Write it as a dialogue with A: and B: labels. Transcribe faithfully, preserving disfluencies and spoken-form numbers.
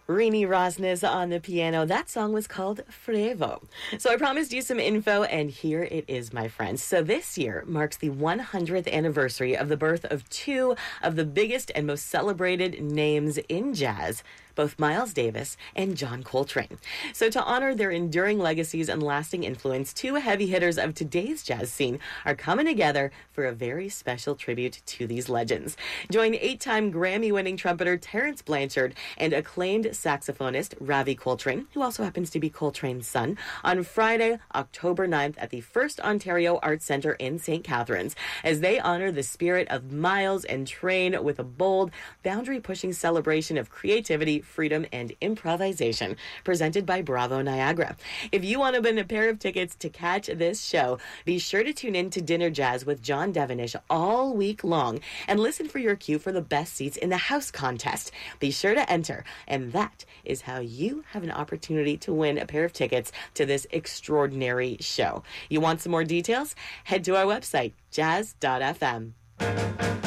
A: Rini Rosnes on the piano. That song was called Frevo. So I promised you some info, and here it is, my friends. So this year marks the one hundredth anniversary of the birth of two of the biggest and most celebrated names in jazz, both Miles Davis and John Coltrane. So to honor their enduring legacies and lasting influence, two heavy hitters of today's jazz scene are coming together for a very special tribute to these legends. Join eight-time Grammy-winning trumpeter Terrence Blanchard and acclaimed saxophonist Ravi Coltrane, who also happens to be Coltrane's son, on Friday, October ninth at the First Ontario Arts Centre in Saint Catharines, as they honor the spirit of Miles and Train with a bold, boundary-pushing celebration of creativity, freedom, and improvisation, presented by Bravo Niagara. If you want to win a pair of tickets to catch this show, be sure to tune in to Dinner Jazz with John Devenish all week long and listen for your cue for the best seats in the house contest. Be sure to enter, and that is how you have an opportunity to win a pair of tickets to this extraordinary show. You want some more details? Head to our website, jazz dot f m.